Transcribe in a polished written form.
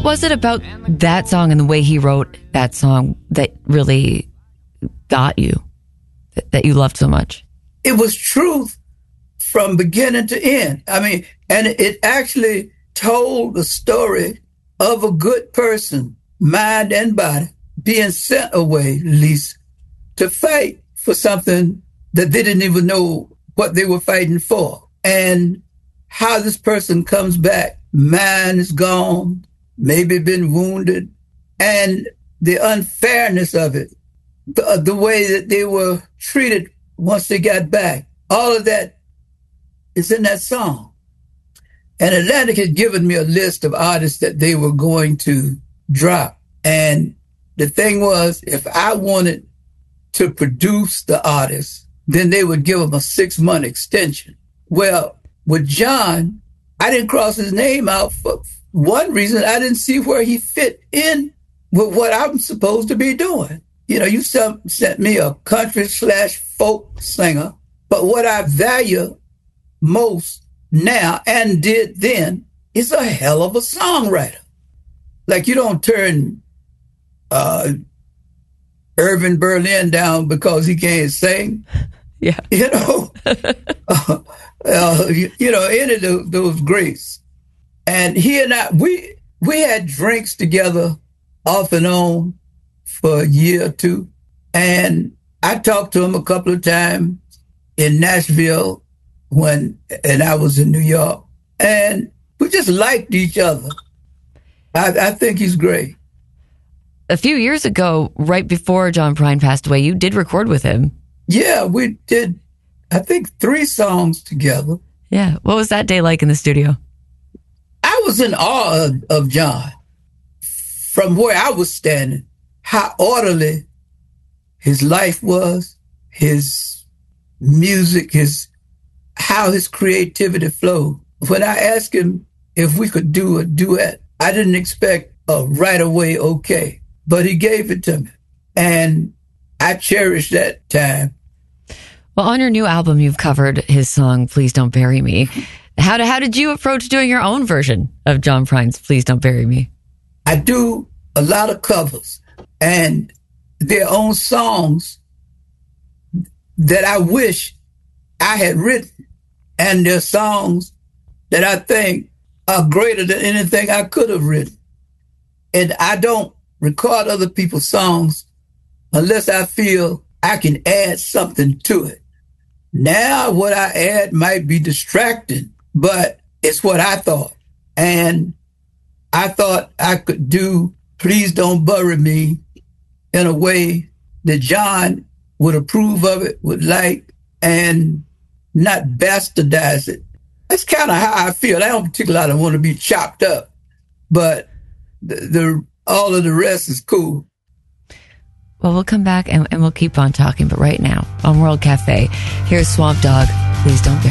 What was it about that song and the way he wrote that song that really got you, that you loved so much? It was truth from beginning to end. I mean, and it actually told the story of a good person, mind and body, being sent away, at least, to fight for something that they didn't even know what they were fighting for. And how this person comes back, mind is gone, maybe been wounded, and the unfairness of it, the way that they were treated once they got back, all of that is in that song. And Atlantic had given me a list of artists that they were going to drop. And the thing was, if I wanted to produce the artist, then they would give them a 6-month extension. Well, with John, I didn't cross his name out for one reason. I didn't see where he fit in with what I'm supposed to be doing. You know, you sent me a country/folk singer, but what I value most now and did then is a hell of a songwriter. Like, you don't turn Irving Berlin down because he can't sing. Yeah. You know, any of those greats. And he and I, we had drinks together off and on for a year or two. And I talked to him a couple of times in Nashville and I was in New York. And we just liked each other. I think he's great. A few years ago, right before John Prine passed away, you did record with him. Yeah, we did, I think, 3 songs together. Yeah. What was that day like in the studio? I was in awe of John from where I was standing, how orderly his life was, his music, how his creativity flowed. When I asked him if we could do a duet, I didn't expect a right away okay, but he gave it to me. And I cherish that time. Well, on your new album, you've covered his song, Please Don't Bury Me. How did you approach doing your own version of John Prine's Please Don't Bury Me? I do a lot of covers and their own songs that I wish I had written. And they're songs that I think are greater than anything I could have written. And I don't record other people's songs unless I feel I can add something to it. Now what I add might be distracting, but it's what I thought. And I thought I could do Please Don't Bury Me in a way that John would approve of it, would like, and not bastardize it. That's kind of how I feel. I don't particularly want to be chopped up, but all of the rest is cool. Well, we'll come back and we'll keep on talking. But right now, on World Cafe, here's Swamp Dogg, Please Don't Bury Me.